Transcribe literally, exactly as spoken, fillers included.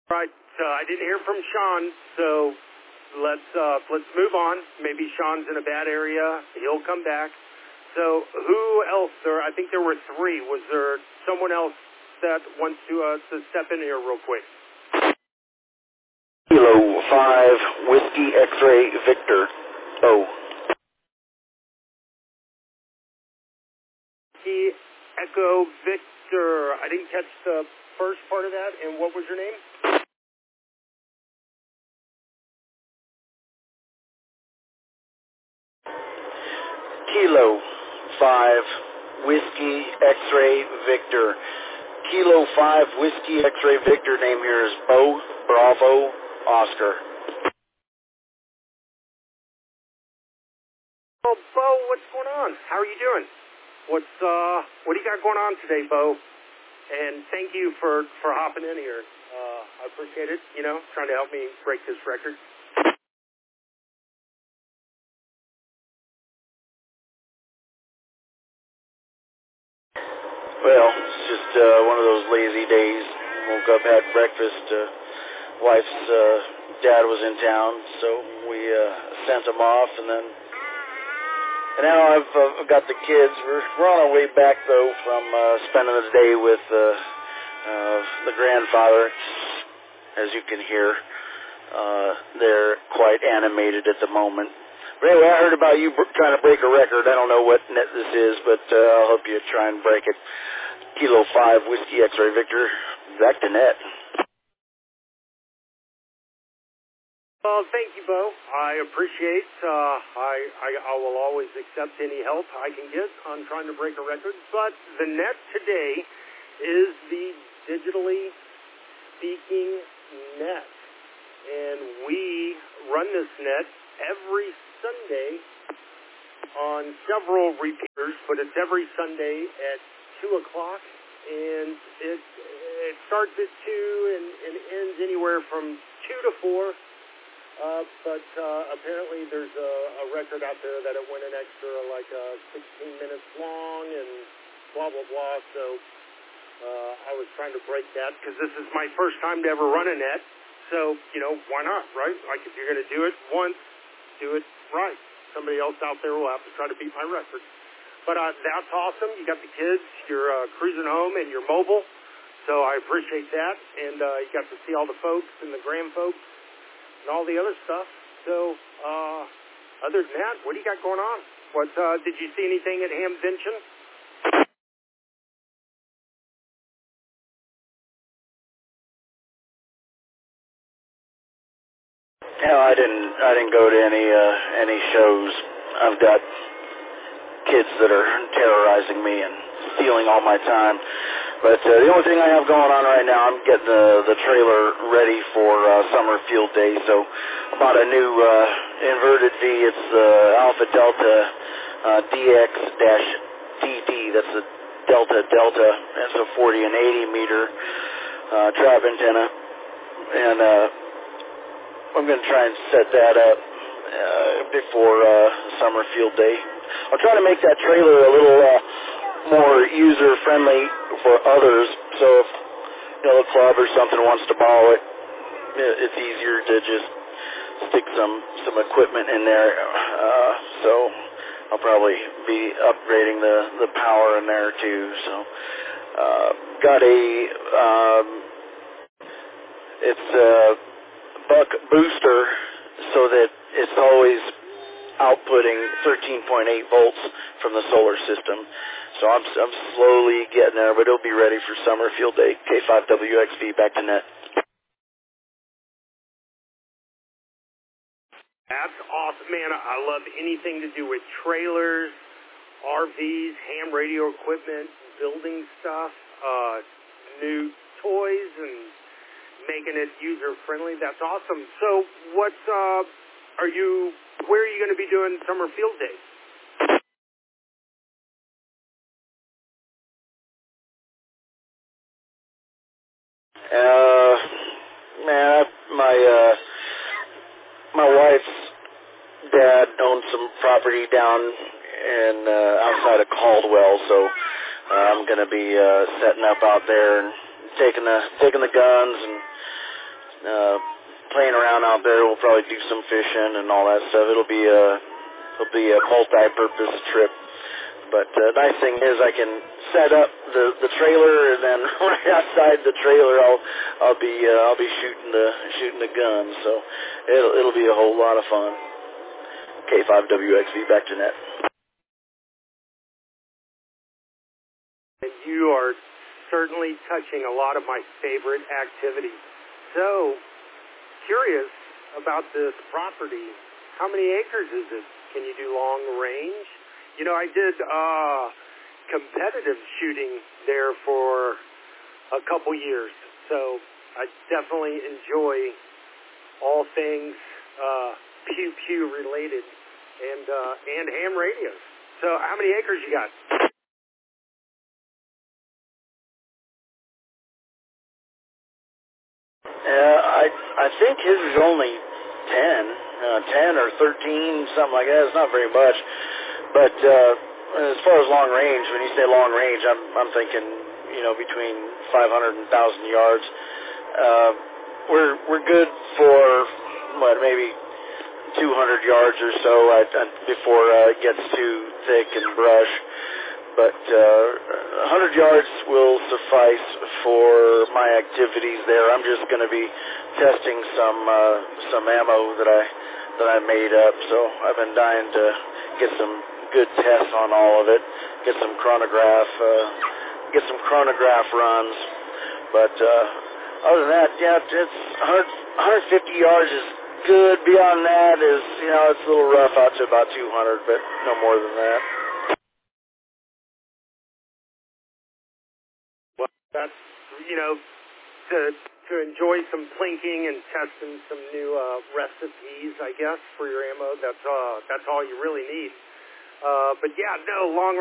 Right. Uh, I didn't hear from Sean, so let's uh, let's move on. Maybe Sean's in a bad area. He'll come back. So who else? There, I think there were three. Was there someone else that wants to uh, to step in here real quick? Kilo five Whiskey X-ray Victor. Oh. Whiskey Echo Victor. I didn't catch the first part of that. And what was your name? Kilo five Whiskey X-ray Victor. Kilo five Whiskey X-ray Victor. Name here is Bo Bravo Oscar. Oh, Bo, what's going on? How are you doing? What's uh, what do you got going on today, Bo? And thank you for for hopping in here. Uh, I appreciate it. You know, trying to help me break this record. Well, it's just uh, one of those lazy days. Woke up, had breakfast. Uh, wife's uh, dad was in town, so we uh, sent him off, and then and now I've uh, got the kids. We're, we're on our way back though from uh, spending the day with uh, uh, the grandfather. As you can hear, uh, they're quite animated at the moment. But anyway, I heard about you br- trying to break a record. I don't know what net this is, but uh, I'll help you try and break it. Kilo five Whiskey X-ray Victor, back to net. Well, thank you, Bo. I appreciate. Uh, I, I I will always accept any help I can get on trying to break a record. But the net today is the digitally speaking net, and we run this net every Sunday on several repeaters, but it's every Sunday at two o'clock, and it it starts at two and, and ends anywhere from two to four. Uh, but uh, apparently there's a, a record out there that it went an extra like uh, sixteen minutes long and blah, blah, blah. So uh, I was trying to break that because this is my first time to ever run a net. So, you know, why not, right? Like if you're going to do it once, do it right. Somebody else out there will have to try to beat my record. But uh, that's awesome. You got the kids. You're uh, cruising home and you're mobile. So I appreciate that. And uh, you got to see all the folks and the grand folks and all the other stuff. So, uh, other than that, what do you got going on? What, uh, did you see anything at Hamvention? No, I didn't. I didn't go to any uh, any shows. I've got kids that are terrorizing me and stealing all my time. But uh, the only thing I have going on right now, I'm getting the, the trailer ready for uh, summer field day. So I bought a new uh, inverted V. It's the uh, Alpha Delta uh, D X D D. That's a Delta Delta. That's a forty and eighty meter uh, trap antenna. And uh, I'm going to try and set that up uh, before uh, summer field day. I'll try to make that trailer a little uh, more user-friendly for others, so if you know, a club or something wants to borrow it, it's easier to just stick some, some equipment in there. Uh, so I'll probably be upgrading the, the power in there too. So uh, got a, um, it's a buck booster so that it's always outputting thirteen point eight volts from the solar system. So I'm, I'm slowly getting there, but it'll be ready for summer field day. K five W X V, back to net. That's awesome, man. I love anything to do with trailers, R Vs, ham radio equipment, building stuff, uh, new toys, and making it user-friendly. That's awesome. So what uh, are you, where are you going to be doing summer field day? Uh, man, my, uh, my wife's dad owns some property down in, uh, outside of Caldwell, so uh, I'm going to be, uh, setting up out there and taking the, taking the guns and uh, playing around out there. We'll probably do some fishing and all that stuff. It'll be a, it'll be a multi-purpose trip. But the uh, nice thing is I can set up the, the trailer, and then right outside the trailer, I'll I'll be uh, I'll be shooting the shooting the gun. So it'll it'll be a whole lot of fun. K five W X V, back to net. And you are certainly touching a lot of my favorite activities. So curious about this property. How many acres is it? Can you do long range? You know, I did uh, competitive shooting there for a couple years, so I definitely enjoy all things uh, pew pew related and uh, and ham radios. So, how many acres you got? Uh, I I think his is only ten, uh, ten or thirteen, something like that. It's not very much. But uh, as far as long range, when you say long range, I'm I'm thinking, you know, between five hundred and one thousand yards. Uh, we're we're good for what, maybe two hundred yards or so I, I, before uh, it gets too thick and brush. But uh, one hundred yards will suffice for my activities there. I'm just going to be testing some uh, some ammo that I that I made up. So I've been dying to get some good tests on all of it, get some chronograph, uh, get some chronograph runs. But uh, other than that, yeah, it's one hundred fifty yards is good. Beyond that is, you know, it's a little rough out to about two hundred, but no more than that. Well, that's, you know, to to enjoy some plinking and testing some new uh, recipes, I guess, for your ammo. That's uh, that's all you really need. Uh, but yeah, no, long